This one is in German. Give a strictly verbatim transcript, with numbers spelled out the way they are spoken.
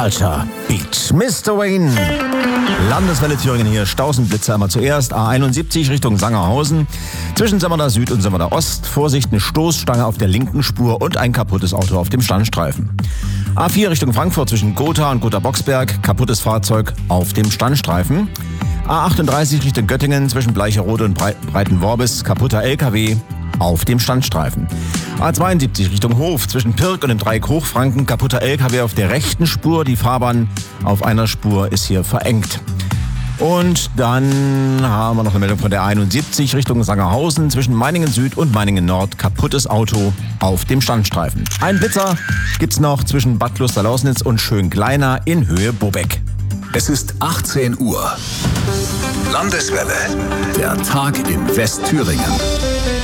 Culture Beat. Mister Wayne. Landeswelle Thüringen hier, Stausenblitzer einmal zuerst. A einundsiebzig Richtung Sangerhausen. Zwischen Semmerda Süd und Semmerda Ost. Vorsicht, eine Stoßstange auf der linken Spur und ein kaputtes Auto auf dem Standstreifen. A vier Richtung Frankfurt zwischen Gotha und Gotha-Boxberg. Kaputtes Fahrzeug auf dem Standstreifen. A achtunddreißig Richtung Göttingen zwischen Bleicherode und Breitenworbis. Kaputter L K W auf dem Standstreifen. A zweiundsiebzig Richtung Hof zwischen Pirk und dem Dreieck Hochfranken. Kaputter L K W auf der rechten Spur. Die Fahrbahn auf einer Spur ist hier verengt. Und dann haben wir noch eine Meldung von der einundsiebzig Richtung Sangerhausen zwischen Meiningen Süd und Meiningen Nord. Kaputtes Auto auf dem Standstreifen. Ein Blitzer gibt's noch zwischen Bad Klosterlausnitz und Schönkleiner in Höhe Bobeck. Es ist achtzehn Uhr. Landeswelle. Der Tag in Westthüringen.